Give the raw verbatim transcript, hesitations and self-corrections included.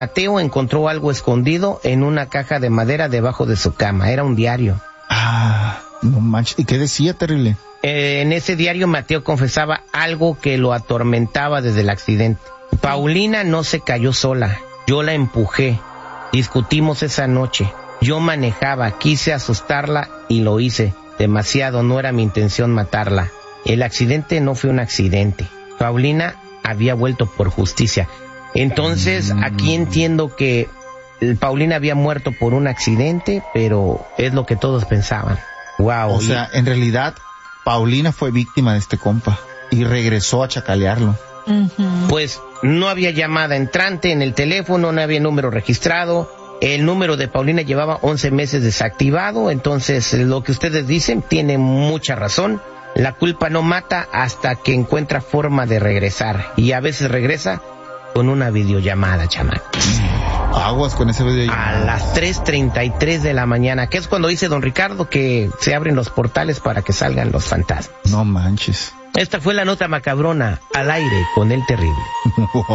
Mateo encontró algo escondido en una caja de madera debajo de su cama. Era un diario. Ah, no manches. ¿Y qué decía, terrible? Eh, en ese diario Mateo confesaba algo que lo atormentaba desde el accidente. Paulina no se cayó sola. Yo la empujé. Discutimos esa noche. Yo manejaba, quise asustarla y lo hice. Demasiado, no era mi intención matarla. El accidente no fue un accidente. Paulina había vuelto por justicia. Entonces, aquí entiendo que Paulina había muerto por un accidente, pero es lo que todos pensaban. Wow. O sea, en realidad, Paulina fue víctima de este compa y regresó a chacalearlo. Uh-huh. Pues no había llamada entrante en el teléfono, no había número registrado. El número de Paulina llevaba once meses desactivado, entonces lo que ustedes dicen tiene mucha razón. La culpa no mata hasta que encuentra forma de regresar, y a veces regresa con una videollamada, chamaco. Aguas con ese videollamada. A las tres treinta y tres de la mañana, que es cuando dice don Ricardo que se abren los portales para que salgan los fantasmas. No manches. Esta fue la nota macabrona al aire con el terrible.